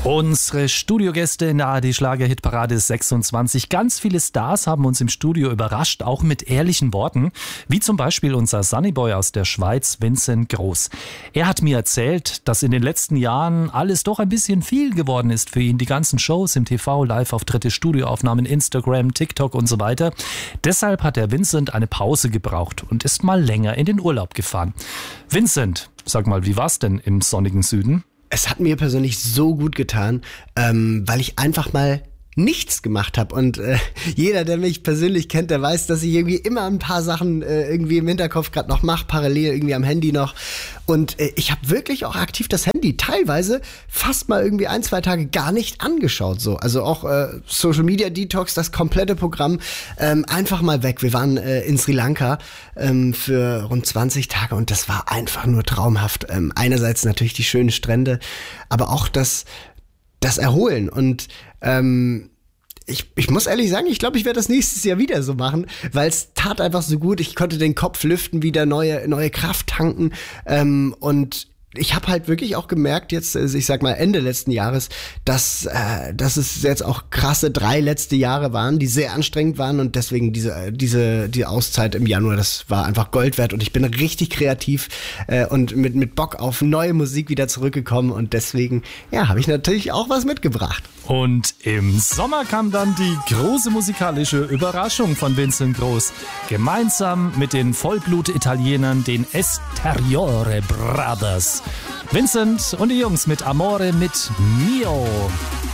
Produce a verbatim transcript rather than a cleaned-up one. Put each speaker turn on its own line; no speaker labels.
Unsere Studiogäste in der A R D Schlager-Hitparade sechsundzwanzig. Ganz viele Stars haben uns im Studio überrascht, auch mit ehrlichen Worten. Wie zum Beispiel unser Sunnyboy aus der Schweiz, Vincent Groß. Er hat mir erzählt, dass in den letzten Jahren alles doch ein bisschen viel geworden ist für ihn. Die ganzen Shows im T V, Live-Auftritte, Studioaufnahmen, Instagram, TikTok und so weiter. Deshalb hat der Vincent eine Pause gebraucht und ist mal länger in den Urlaub gefahren. Vincent, sag mal, wie war's denn im sonnigen Süden?
Es hat mir persönlich so gut getan, ähm, weil ich einfach mal nichts gemacht habe. Und äh, jeder, der mich persönlich kennt, der weiß, dass ich irgendwie immer ein paar Sachen äh, irgendwie im Hinterkopf gerade noch mache, parallel irgendwie am Handy noch. Und äh, ich habe wirklich auch aktiv das Handy teilweise fast mal irgendwie ein, zwei Tage gar nicht angeschaut. So. Also auch äh, Social Media Detox, das komplette Programm, ähm, einfach mal weg. Wir waren äh, in Sri Lanka ähm, für rund zwanzig Tage und das war einfach nur traumhaft. Ähm, einerseits natürlich die schönen Strände, aber auch das das Erholen und ähm, ich, ich muss ehrlich sagen, ich glaube, ich werde das nächstes Jahr wieder so machen, weil es tat einfach so gut. Ich konnte den Kopf lüften, wieder neue neue Kraft tanken ähm, und ich habe halt wirklich auch gemerkt jetzt, ich sag mal Ende letzten Jahres, dass äh, dass es jetzt auch krasse drei letzte Jahre waren, die sehr anstrengend waren und deswegen diese diese die Auszeit im Januar, das war einfach Gold wert und ich bin richtig kreativ äh, und mit mit Bock auf neue Musik wieder zurückgekommen und deswegen ja habe ich natürlich auch was mitgebracht.
Und im Sommer kam dann die große musikalische Überraschung von Vincent Groß. Gemeinsam mit den Vollblut-Italienern, den Esteriore Brothers. Vincent und die Jungs mit Amore mit Mio.